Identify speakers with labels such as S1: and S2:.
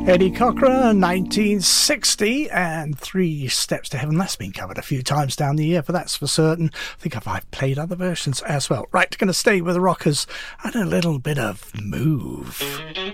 S1: Eddie Cochran, 1960, and Three Steps to Heaven. That's been covered a few times down the year, but that's for certain. I think I've played other versions as well. Right, going to stay with the rockers and a little bit of Move.